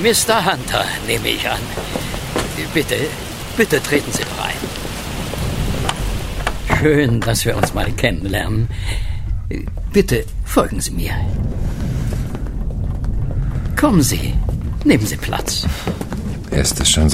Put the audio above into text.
Mr. Hunter, nehme ich an. Bitte treten Sie doch ein. Schön, dass wir uns mal kennenlernen. Bitte folgen Sie mir. Kommen Sie, nehmen Sie Platz. Er ist es schon